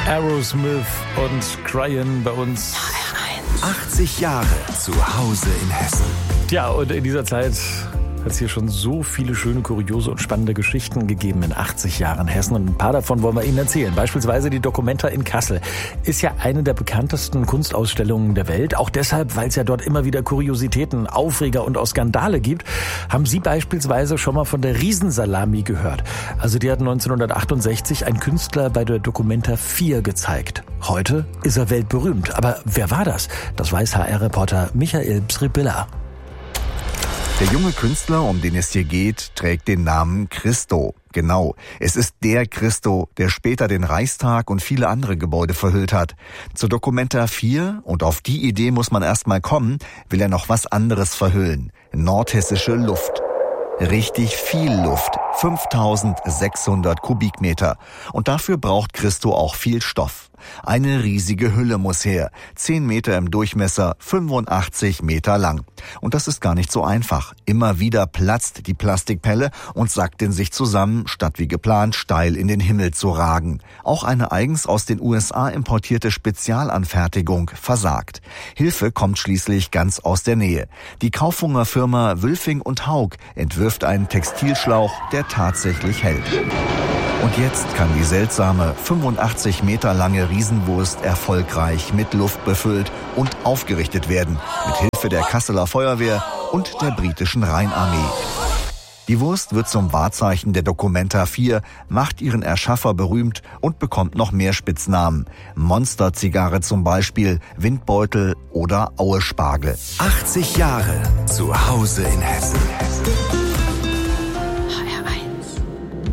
Aerosmith und Cryin bei uns. 80 Jahre zu Hause in Hessen. Ja, und in dieser Zeit hat es hier schon so viele schöne, kuriose und spannende Geschichten gegeben in 80 Jahren Hessen. Und ein paar davon wollen wir Ihnen erzählen. Beispielsweise die Documenta in Kassel. Ist ja eine der bekanntesten Kunstausstellungen der Welt. Auch deshalb, weil es ja dort immer wieder Kuriositäten, Aufreger und auch Skandale gibt. Haben Sie beispielsweise schon mal von der Riesensalami gehört? Also die hat 1968 ein Künstler bei der Documenta 4 gezeigt. Heute ist er weltberühmt. Aber wer war das? Das weiß HR-Reporter Michael Psribilla. Der junge Künstler, um den es hier geht, trägt den Namen Christo. Genau, es ist der Christo, der später den Reichstag und viele andere Gebäude verhüllt hat. Zur Documenta 4, und auf die Idee muss man erst mal kommen, will er noch was anderes verhüllen. Nordhessische Luft. Richtig viel Luft. 5600 Kubikmeter. Und dafür braucht Christo auch viel Stoff. Eine riesige Hülle muss her. 10 Meter im Durchmesser, 85 Meter lang. Und das ist gar nicht so einfach. Immer wieder platzt die Plastikpelle und sackt in sich zusammen, statt wie geplant steil in den Himmel zu ragen. Auch eine eigens aus den USA importierte Spezialanfertigung versagt. Hilfe kommt schließlich ganz aus der Nähe. Die Kaufhunger Firma Wülfing & Haug entwirft einen Textilschlauch, der tatsächlich hält. Und jetzt kann die seltsame 85 Meter lange Riesenwurst erfolgreich mit Luft befüllt und aufgerichtet werden, mit Hilfe der Kasseler Feuerwehr und der britischen Rheinarmee. Die Wurst wird zum Wahrzeichen der Documenta 4, macht ihren Erschaffer berühmt und bekommt noch mehr Spitznamen. Monsterzigarre zum Beispiel, Windbeutel oder Auespargel. 80 Jahre zu Hause in Hessen.